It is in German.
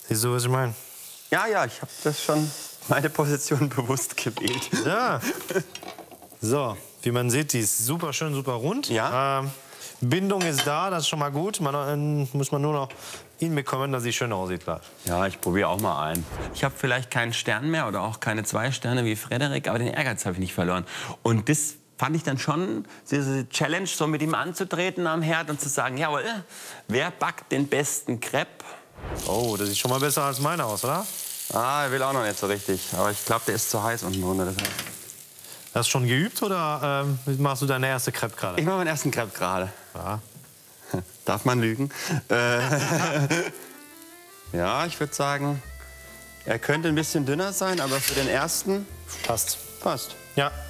Siehst du, was ich meine? Ja, ja, ich habe das schon meine Position bewusst gewählt. Ja. So, wie man sieht, die ist super schön, super rund. Ja. Bindung ist da, das ist schon mal gut. Muss man nur noch hinbekommen, dass sie schön aussieht. Klar. Ja, ich probiere auch mal ein. Ich habe vielleicht keinen Stern mehr oder auch keine 2 Sterne wie Frederik, aber den Ehrgeiz habe ich nicht verloren. Und das fand ich dann schon diese Challenge, so mit ihm anzutreten am Herd und zu sagen, jawohl, wer backt den besten Crepe? Oh, das sieht schon mal besser als meiner aus, oder? Ah, er will auch noch nicht so richtig. Aber ich glaube, der ist zu heiß unten drunter. Deshalb. Hast du schon geübt oder machst du deine erste Crepe gerade? Ich mache meinen ersten Crepe gerade. Ja. Darf man lügen? Ja, ich würde sagen, er könnte ein bisschen dünner sein, aber für den ersten Passt. passt. Ja.